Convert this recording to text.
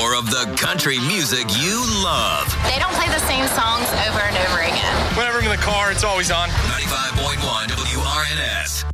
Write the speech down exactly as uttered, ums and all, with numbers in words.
more of the country music you love. They don't play the same songs over and over again. Whenever I'm in the car, it's always on. ninety-five point one W R N S.